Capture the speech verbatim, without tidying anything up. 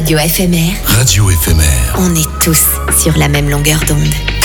Radio Éphémère. Radio Éphémère. On est tous sur la même longueur d'onde.